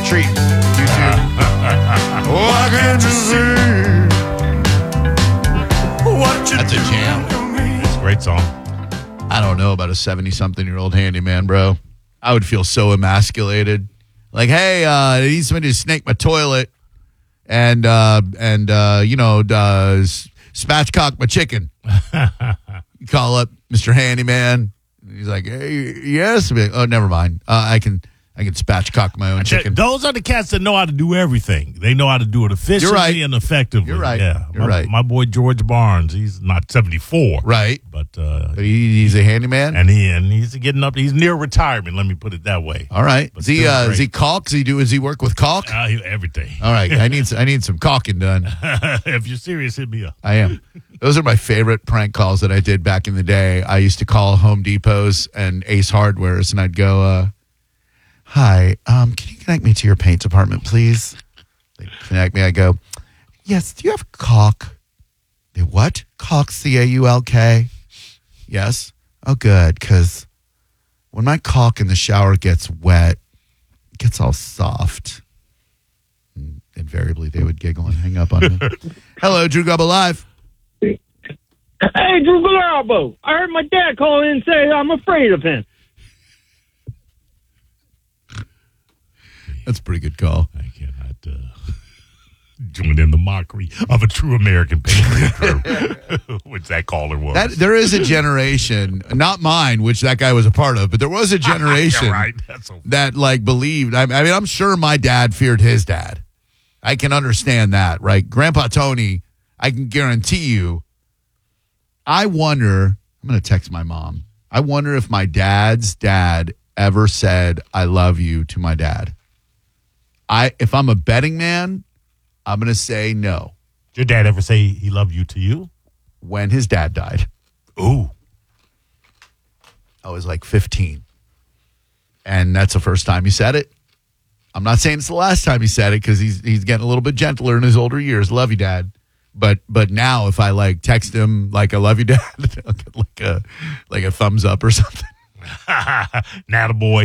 a treat. You too. Why can't you see what you That's a jam. It's a great song. I don't know about a 70-something-year-old handyman, bro. I would feel so emasculated. Like, hey, I need somebody to snake my toilet and spatchcock my chicken. You call up Mr. Handyman. He's like, hey, yes. Like, oh, never mind. I can spatchcock my own chicken. Those are the cats that know how to do everything. They know how to do it efficiently and effectively. You're right. Yeah, You're right. My boy George Barnes, he's not 74. Right. But he's a handyman? And he's getting up. He's near retirement, let me put it that way. All right. Is he caulk? Does he work with caulk? Everything. All right. I need some caulking done. If you're serious, hit me up. I am. Those are my favorite prank calls that I did back in the day. I used to call Home Depots and Ace Hardwares, and I'd go, hi, can you connect me to your paint department, please? They connect me. I go, yes, do you have caulk? They, what? Caulk, C-A-U-L-K? Yes. Oh, good, because when my caulk in the shower gets wet, it gets all soft. And invariably, they would giggle and hang up on me. Hello, Drew Gubba Live. Hey, Drew Garabo. I heard my dad call in and say I'm afraid of him. That's a pretty good call. I cannot join in the mockery of a true American patriot crew, which that caller was. There is a generation, not mine, which that guy was a part of, but there was a generation right. that believed. I mean, I'm sure my dad feared his dad. I can understand that, right? Grandpa Tony, I can guarantee you. I wonder, I'm going to text my mom. I wonder if my dad's dad ever said, I love you to my dad. If I'm a betting man, I'm going to say no. Did your dad ever say he loved you to you? When his dad died. Ooh. I was like 15. And that's the first time he said it. I'm not saying it's the last time he said it because he's getting a little bit gentler in his older years. Love you, Dad. But now if I text him I love you, Dad, I'll get like a thumbs up or something. Nattaboy.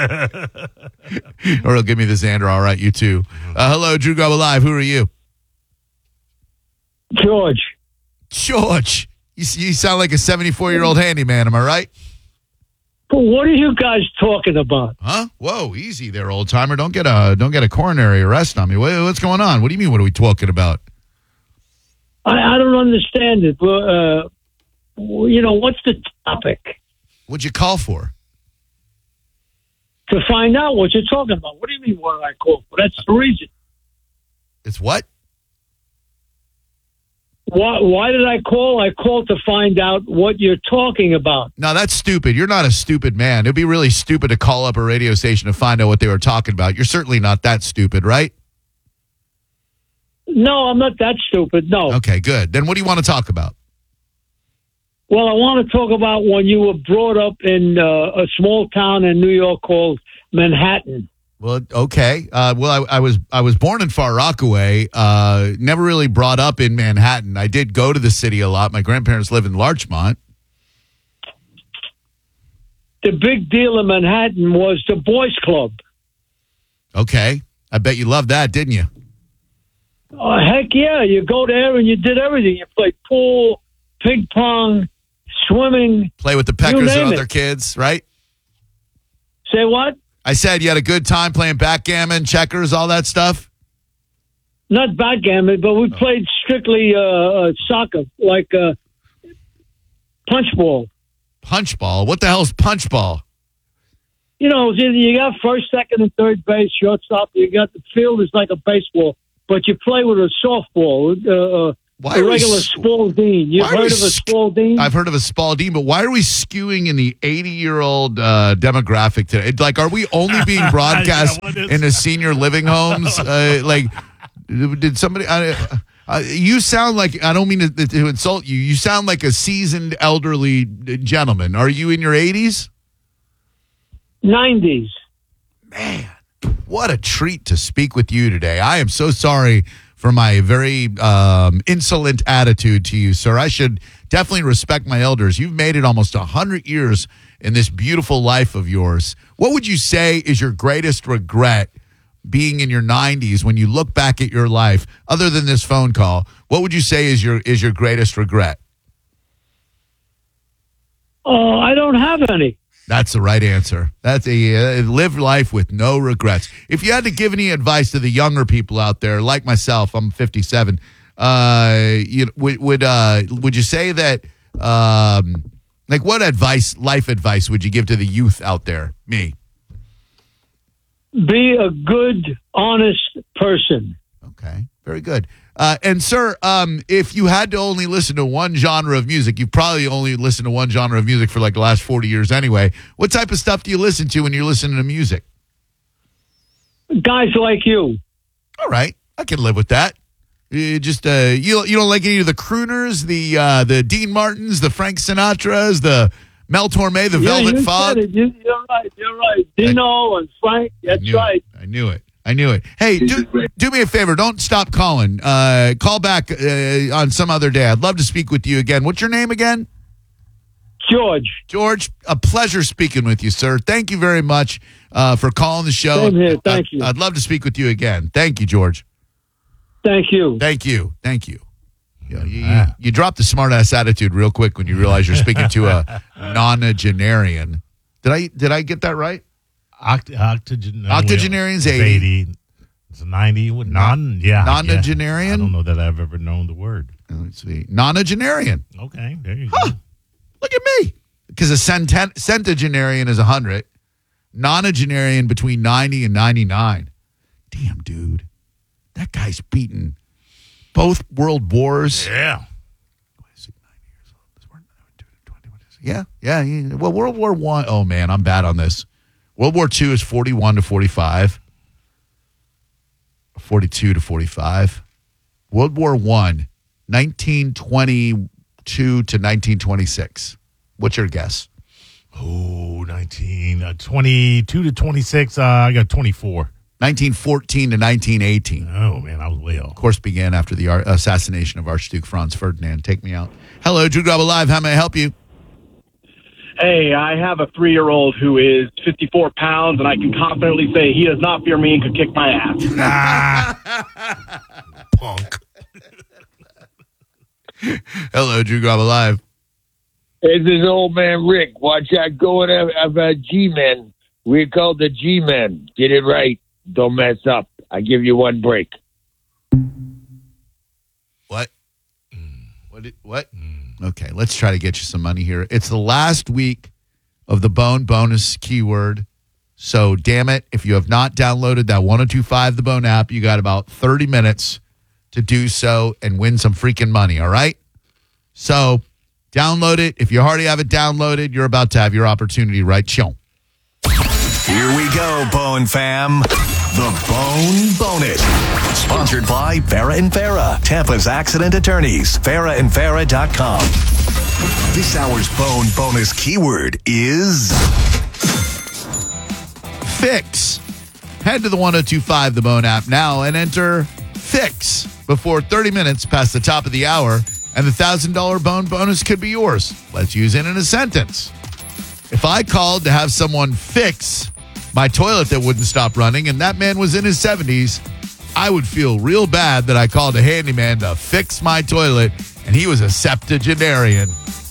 Or he'll give me the Xander. All right, you too. Hello, Drew Gubba Live. Who are you? George. You sound like a 74-year-old handyman. Am I right? What are you guys talking about? Huh? Whoa, easy there, old timer. Don't get a coronary arrest on me. What's going on? What do you mean? What are we talking about? I don't understand it. What's the topic? What'd you call for? To find out what you're talking about. What do you mean, what did I call for? That's the reason. It's what? Why did I call? I called to find out what you're talking about. No, that's stupid. You're not a stupid man. It'd be really stupid to call up a radio station to find out what they were talking about. You're certainly not that stupid, right? No, I'm not that stupid, no. Okay, good. Then what do you want to talk about? Well, I want to talk about when you were brought up in a small town in New York called Manhattan. Well, okay. I was born in Far Rockaway. Never really brought up in Manhattan. I did go to the city a lot. My grandparents live in Larchmont. The big deal in Manhattan was the Boys Club. Okay. I bet you loved that, didn't you? Heck yeah. You go there and you did everything. You played pool, ping pong, swimming. Play with the Peckers and other kids, right? Say what? I said you had a good time playing backgammon, checkers, all that stuff? Not backgammon, but we played strictly soccer, like punchball. Punchball? What the hell's punchball? You got first, second, and third base, shortstop. You got the field is like a baseball, but you play with a softball. A regular Spalding. You've heard of a Spalding? I've heard of a Spalding, but why are we skewing in the 80-year-old demographic today? Are we only being broadcast in the senior living homes? Did somebody... you sound like... I don't mean to insult you. You sound like a seasoned elderly gentleman. Are you in your 80s? 90s. Man, what a treat to speak with you today. I am so sorry for my very insolent attitude to you, sir. I should definitely respect my elders. You've made it almost 100 years in this beautiful life of yours. What would you say is your greatest regret being in your 90s, when you look back at your life, other than this phone call, what would you say is your greatest regret? I don't have any. That's the right answer. That's live life with no regrets. If you had to give any advice to the younger people out there, like myself, I'm 57. Would you say that? Like, what life advice would you give to the youth out there? Me. Be a good, honest person. Okay, very good. And sir, if you had to only listen to one genre of music, you've probably only listened to one genre of music for like the last 40 years anyway. What type of stuff do you listen to when you're listening to music? Guys like you. All right, I can live with that. You don't like any of the crooners, the Dean Martins, the Frank Sinatras, the Mel Torme, the Velvet Fog. You're right. Dino and Frank. That's right. I knew it. Hey, do me a favor. Don't stop calling. Call back on some other day. I'd love to speak with you again. What's your name again? George. George, a pleasure speaking with you, sir. Thank you very much for calling the show. Same here. Thank you. I'd love to speak with you again. Thank you, George. Thank you. You drop the smart-ass attitude real quick when you realize you're speaking to a nonagenarian. Did I get that right? Octogenarian's 80. It's 90. Nonagenarian? I don't know that I've ever known the word. Let's see. Nonagenarian. Okay, there you go. Look at me. Because a centenarian is 100. Nonagenarian between 90 and 99. Damn, dude. That guy's beaten both world wars. Yeah. Yeah. Well, World War I. Oh, man, I'm bad on this. World War II is 41 to 45. 42 to 45. World War I, 1922 to 1926. What's your guess? Oh, 22 to 26. I got 24. 1914 to 1918. Oh, man, I was way off. Of course, began after the assassination of Archduke Franz Ferdinand. Take me out. Hello, Drew Garabo Live. How may I help you? Hey, I have a 3-year-old who is 54 pounds, and I can confidently say he does not fear me and could kick my ass. Punk. Hello, Drew Garabo Live. It's this old man Rick. Watch out going of G-Men. We're called the G-Men. Get it right. Don't mess up. I give you one break. What? What? Okay, let's try to get you some money here. It's the last week of the Bone bonus keyword. So, damn it, if you have not downloaded that 1025 The Bone app, you got about 30 minutes to do so and win some freaking money, all right? So, download it. If you already have it downloaded, you're about to have your opportunity, right? Chill. Here we go, Bone fam. The Bone Bonus. Sponsored by Farah and Farah, Tampa's accident attorneys. FarahandFarah.com. This hour's Bone Bonus keyword is fix. Head to the 1025 The Bone app now and enter fix before 30 minutes past the top of the hour, and the $1,000 Bone Bonus could be yours. Let's use it in a sentence. If I called to have someone fix my toilet that wouldn't stop running, and that man was in his 70s, I would feel real bad that I called a handyman to fix my toilet, and he was a septuagenarian.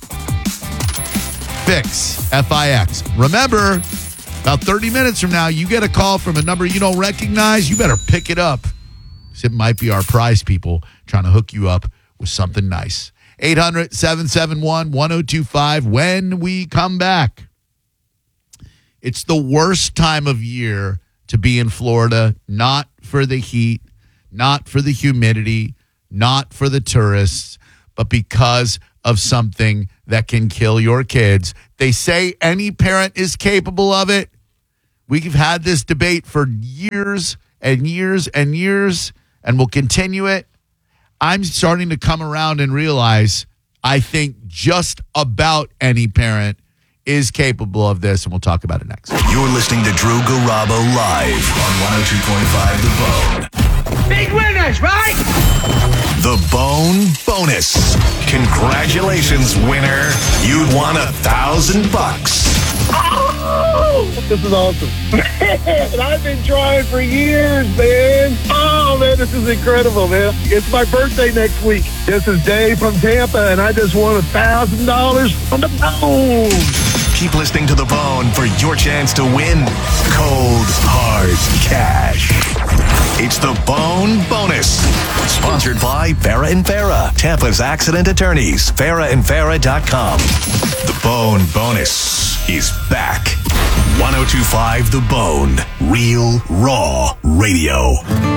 Fix. F-I-X. Remember, about 30 minutes from now, you get a call from a number you don't recognize. You better pick it up. It might be our prize people trying to hook you up with something nice. 800-771-1025 when we come back. It's the worst time of year to be in Florida, not for the heat, not for the humidity, not for the tourists, but because of something that can kill your kids. They say any parent is capable of it. We've had this debate for years and years and years, and we'll continue it. I'm starting to come around and realize I think just about any parent is capable of this, and we'll talk about it next. You're listening to Drew Garabo live on 102.5 The Bone. Big winners, right? The Bone Bonus. Congratulations, winner. You won $1,000. Oh, this is awesome. Man, I've been trying for years, man. Oh, man, this is incredible, man. It's my birthday next week. This is Dave from Tampa, and I just won $1,000 from the Bone. Keep listening to The Bone for your chance to win cold, hard cash. It's The Bone Bonus. Sponsored by Farah and Farah, Tampa's accident attorneys. FarahandFarah.com. The Bone Bonus is back. 102.5 The Bone. Real, raw radio.